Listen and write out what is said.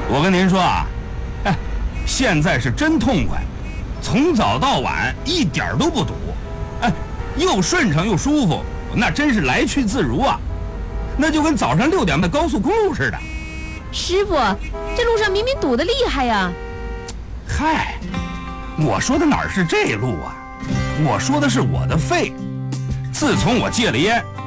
我跟您说啊，哎，现在是真痛快，从早到晚一点都不堵，哎，又顺畅又舒服，那真是来去自如啊，那就跟早上6点的高速公路似的。 师傅，这路上明明堵得厉害呀。 嗨，我说的哪是这路啊，我说的是我的肺。自从我戒了烟，